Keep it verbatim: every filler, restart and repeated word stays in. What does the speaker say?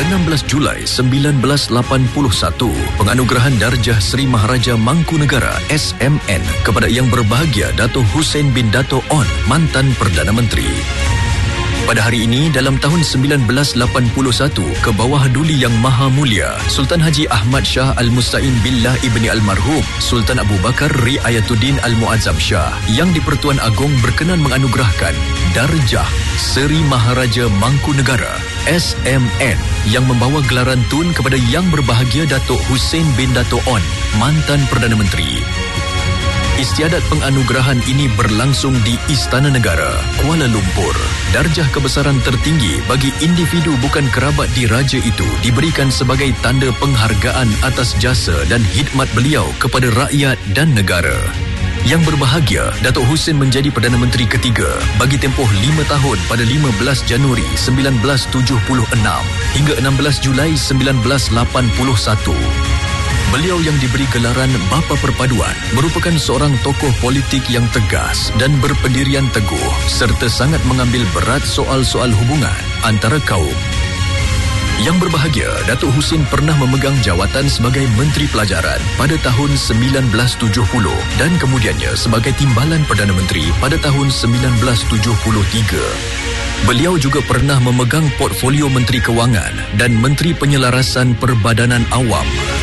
enam belas Julai sembilan belas lapan puluh satu, penganugerahan Darjah Seri Maharaja Mangkunegara S M N kepada Yang Berbahagia Dato' Hussein bin Dato' On, mantan Perdana Menteri. Pada hari ini, dalam tahun sembilan belas lapan puluh satu, ke bawah duli Yang Maha Mulia, Sultan Haji Ahmad Shah Al-Musta'in Billah Ibni Almarhum, Sultan Abu Bakar Riayatuddin Al-Muazzam Shah, Yang di-Pertuan Agong berkenan menganugerahkan Darjah Seri Maharaja Mangkunegara S M N yang membawa gelaran tun kepada Yang Berbahagia Dato' Hussein bin Dato' On, mantan Perdana Menteri. Istiadat penganugerahan ini berlangsung di Istana Negara, Kuala Lumpur. Darjah kebesaran tertinggi bagi individu bukan kerabat diraja itu diberikan sebagai tanda penghargaan atas jasa dan khidmat beliau kepada rakyat dan negara. Yang Berbahagia Dato' Hussein menjadi Perdana Menteri ketiga bagi tempoh lima tahun pada lima belas Januari sembilan belas tujuh puluh enam hingga enam belas Julai sembilan belas lapan puluh satu. Beliau yang diberi gelaran Bapa Perpaduan merupakan seorang tokoh politik yang tegas dan berpendirian teguh serta sangat mengambil berat soal-soal hubungan antara kaum. Yang Berbahagia Dato' Hussein pernah memegang jawatan sebagai Menteri Pelajaran pada tahun sembilan belas tujuh puluh dan kemudiannya sebagai Timbalan Perdana Menteri pada tahun sembilan belas tujuh puluh tiga. Beliau juga pernah memegang portfolio Menteri Kewangan dan Menteri Penyelarasan Perbadanan Awam.